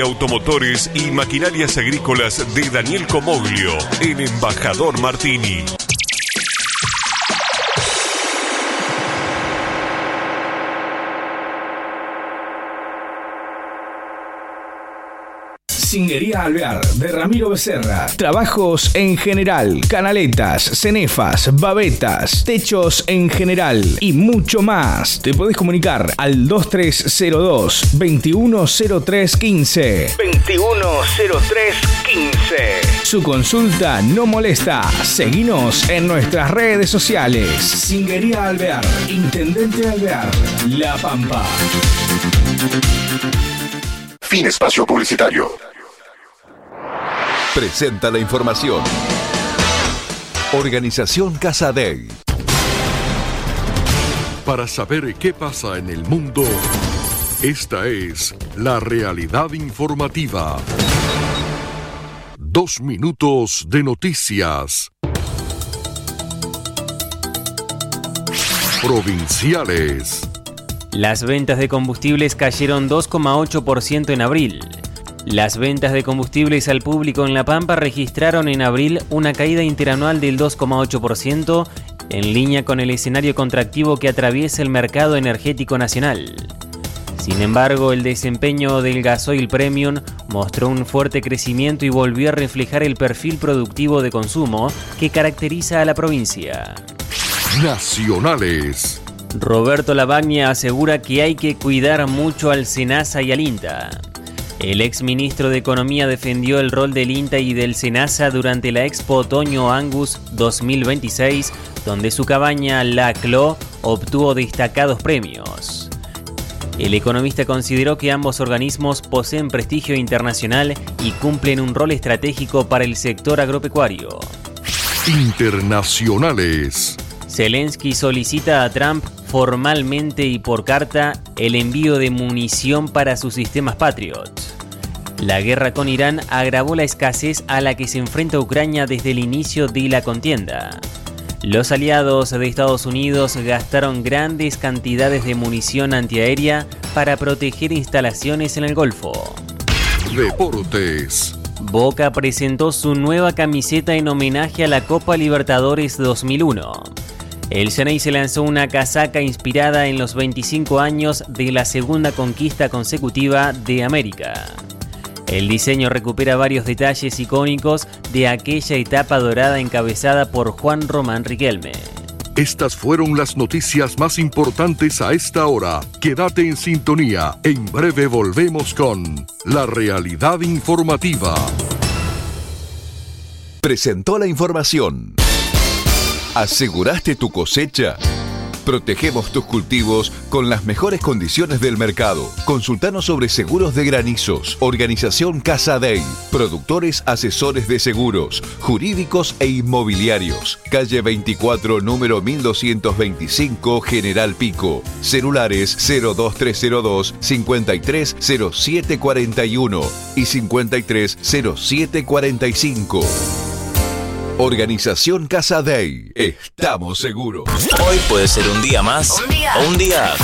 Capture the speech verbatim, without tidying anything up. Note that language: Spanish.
Automotores y maquinarias agrícolas de Daniel Comoglio, en Embajador Martini. Zinguería Alvear, de Ramiro Becerra. Trabajos en general, canaletas, cenefas, babetas, techos en general y mucho más. Te podés comunicar al dos tres cero dos, veintiuno cero tres quince. veintiuno cero tres quince. Su consulta no molesta. Seguinos en nuestras redes sociales. Zinguería Alvear, Intendente Alvear, La Pampa. Fin espacio publicitario. Presenta la información. Organización Casa Dei. Para saber qué pasa en el mundo, esta es la realidad informativa. Dos minutos de noticias. Provinciales. Las ventas de combustibles cayeron dos coma ocho por ciento en abril. Las ventas de combustibles al público en La Pampa registraron en abril una caída interanual del dos coma ocho por ciento, en línea con el escenario contractivo que atraviesa el mercado energético nacional. Sin embargo, el desempeño del gasoil premium mostró un fuerte crecimiento y volvió a reflejar el perfil productivo de consumo que caracteriza a la provincia. Nacionales. Roberto Lavagna asegura que hay que cuidar mucho al SENASA y al INTA. El exministro de Economía defendió el rol del INTA y del SENASA durante la Expo Otoño Angus dos mil veintiséis, donde su cabaña La Clo obtuvo destacados premios. El economista consideró que ambos organismos poseen prestigio internacional y cumplen un rol estratégico para el sector agropecuario. Internacionales. Zelensky solicita a Trump formalmente y por carta el envío de munición para sus sistemas Patriot. La guerra con Irán agravó la escasez a la que se enfrenta Ucrania desde el inicio de la contienda. Los aliados de Estados Unidos gastaron grandes cantidades de munición antiaérea para proteger instalaciones en el Golfo. Deportes. Boca presentó su nueva camiseta en homenaje a la Copa Libertadores dos mil uno. El Xenei se lanzó una casaca inspirada en los veinticinco años de la segunda conquista consecutiva de América. El diseño recupera varios detalles icónicos de aquella etapa dorada encabezada por Juan Román Riquelme. Estas fueron las noticias más importantes a esta hora. Quédate en sintonía. En breve volvemos con La Realidad Informativa. Presentó la información. ¿Aseguraste tu cosecha? Protegemos tus cultivos con las mejores condiciones del mercado. Consultanos sobre seguros de granizos. Organización Casa Dei. Productores asesores de seguros, jurídicos e inmobiliarios. Calle veinticuatro, número mil doscientos veinticinco, General Pico. Celulares cero dos tres cero dos, cincuenta y tres cero siete cuarenta y uno y cincuenta y tres cero siete cuarenta y cinco. Organización Casa Dei. Estamos seguros. Hoy puede ser un día más un día. o un día